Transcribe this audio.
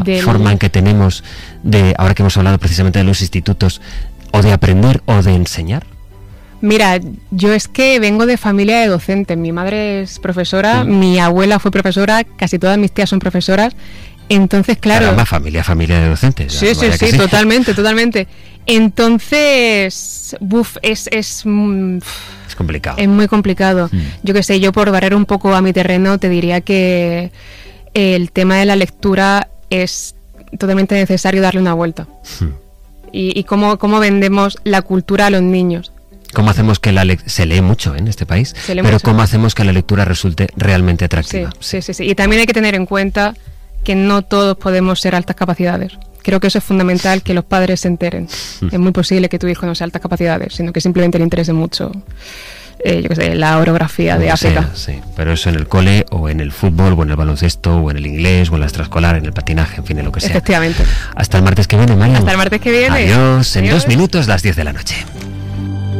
forma en que tenemos de, ahora que hemos hablado precisamente de los institutos, o de aprender o de enseñar? Mira, yo es que vengo de familia de docentes. Mi madre es profesora, mi abuela fue profesora, casi todas mis tías son profesoras. Entonces, claro... Caramba, familia de docentes. Sí, totalmente. Entonces, es complicado. Es muy complicado. Yo qué sé, yo por barrer un poco a mi terreno te diría que el tema de la lectura es totalmente necesario darle una vuelta. Y cómo vendemos la cultura a los niños. ¿Cómo hacemos que se lee mucho en este país? Pero mucho. ¿Cómo hacemos que la lectura resulte realmente atractiva? Sí. Y también hay que tener en cuenta que no todos podemos ser altas capacidades. Creo que eso es fundamental, que los padres se enteren. Es muy posible que tu hijo no sea altas capacidades, sino que simplemente le interese mucho, yo qué sé, la orografía de África. Sí, pero eso en el cole, o en el fútbol, o en el baloncesto, o en el inglés, o en la extraescolar, en el patinaje, en fin, en lo que sea. Efectivamente. Hasta el martes que viene, Marian. Hasta el martes que viene. Adiós, en 2 minutos, las 10 de la noche.